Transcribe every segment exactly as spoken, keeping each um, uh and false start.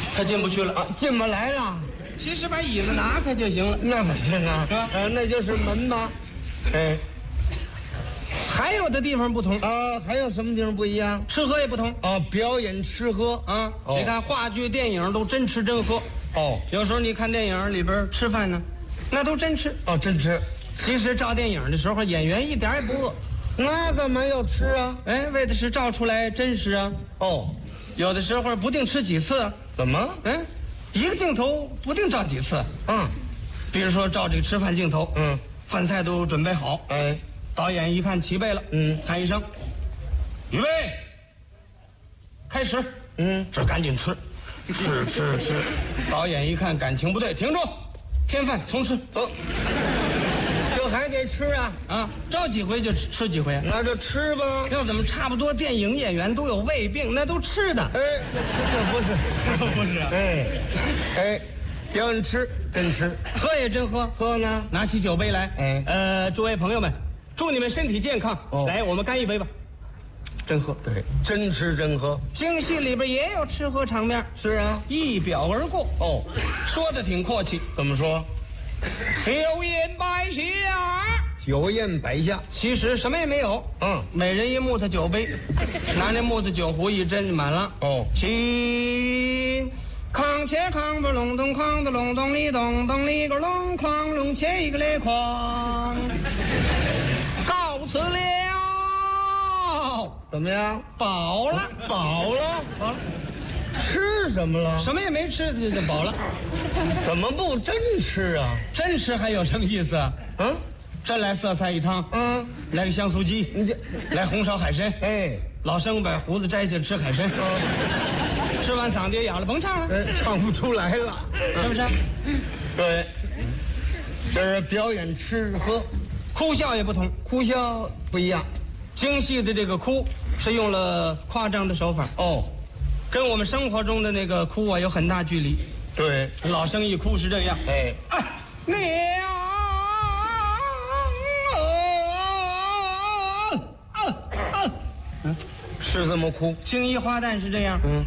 他进不去了啊，进不来了。 其实把椅子拿开就行了。 那不行啊， 是吧呃，那就是门吧。哎， 还有的地方不同啊，还有什么地方不一样？ 吃喝也不同啊，表演吃喝啊。 哦你看话剧、电影都真吃真喝。 哦有时候你看电影里边吃饭呢，那都真吃。 哦，真吃。 其实照电影的时候，演员一点也不饿。 那干嘛要吃啊？ 哎，为的是照出来真实啊。 哦， 有的时候不定吃几次啊。 怎么？ 嗯，一个镜头不定照几次。 嗯， 比如说照这个吃饭镜头， 嗯， 饭菜都准备好， 哎， 导演一看齐备了， 嗯喊一声，预备，开始， 嗯， 这赶紧吃，吃吃吃。导演一看感情不对，停住，添饭重吃。 走。这还得吃啊？ 啊，照几回就吃吃几回。 那就吃吧。 要怎么差不多电影演员都有胃病，那都吃的。 哎，那那不是， 不是啊哎，哎，表演吃真吃， 喝也真喝。 喝呢？ 拿起酒杯来， 哎呃，诸位朋友们，祝你们身体健康。 哦来，我们干一杯吧。真喝。 对，真吃真喝。 京戏里边也有吃喝场面， 是啊。 一表而过。 哦， 说的挺阔气。 怎么说？ 酒宴摆下， 酒宴摆下。 其实什么也没有。 嗯， 每人一木头酒杯，拿那木头酒壶一斟就满了。 哦， 请康切康不隆咚哐的隆咚里咚咚里个隆哐隆切一个嘞哐，告辞了。 怎么样？ 饱了， 饱了， 饱了， 吃什么了？ 什么也没吃就就饱了。 怎么不真吃啊？ 真吃还有什么意思啊？ 嗯真来色菜一汤， 嗯， 来个香酥鸡， 你这， 来红烧海参。 哎， 老生把胡子摘下吃海参，吃完嗓子也哑了，甭唱了， 哎，唱不出来了， 是不是？ 对，这是表演吃喝， 哭笑也不同， 哭笑不一样。 京戏的这个哭是用了夸张的手法， 哦， 跟我们生活中的那个哭啊有很大距离。 对， 老生一哭是这样， 哎， 啊娘啊啊！嗯， 是这么哭。 青衣花旦是这样， 嗯，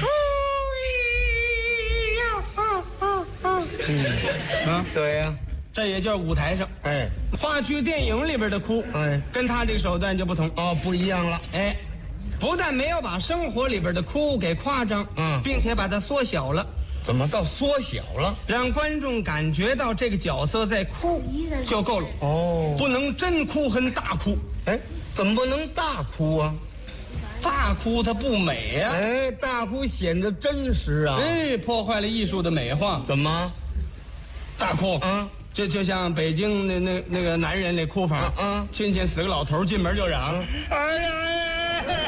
嗯啊， 对呀、 这也就是舞台上。 哎， 话剧、电影里边的哭， 哎跟他这个手段就不同。 哦，不一样了。 哎，不但没有把生活里边的哭给夸张， 嗯并且把它缩小了， 怎么到缩小了？ 让观众感觉到这个角色在哭就够了。 哦， 不能真哭和大哭， 哎，怎么不能大哭啊？ 大哭它不美呀、 哎，大哭显得真实啊。 哎，破坏了艺术的美化。 怎么？ 大哭啊， 就就像北京那那那个男人那哭法， 啊啊亲戚死个老头进门就嚷，哎呀哎呀，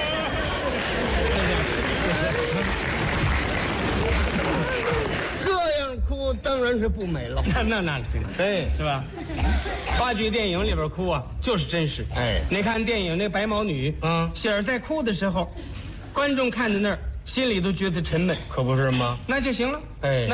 这样哭当然是不美了。 那那那哎， 是吧？话剧、电影里边哭啊，就是真实。 哎你看电影那白毛女， 嗯喜儿在哭的时候，观众看在那儿，心里都觉得沉闷， 可不是吗？ 那就行了。 哎那